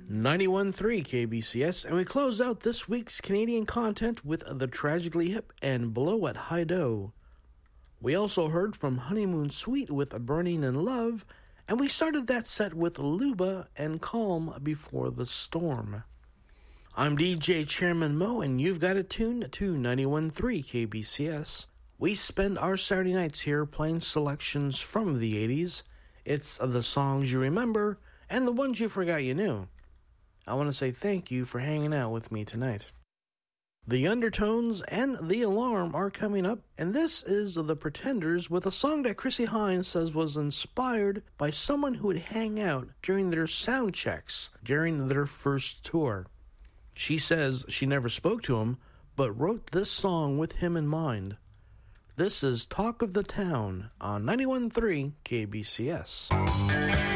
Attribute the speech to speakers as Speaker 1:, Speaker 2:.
Speaker 1: 91.3 KBCS, and we close out this week's Canadian content with The Tragically Hip and Blow at High Dough. We also heard from Honeymoon Suite with Burning in Love, and we started that set with Luba and Calm Before the Storm. I'm DJ Chairman Mo, and you've got it tuned to 91.3 KBCS. We spend our Saturday nights here playing selections from the 80s. It's the songs you remember and the ones you forgot you knew. I want to say thank you for hanging out with me tonight. The Undertones and The Alarm are coming up, and this is The Pretenders with a song that Chrissie Hynde says was inspired by someone who would hang out during their sound checks during their first tour. She says she never spoke to him, but wrote this song with him in mind. This is Talk of the Town on 91.3 KBCS.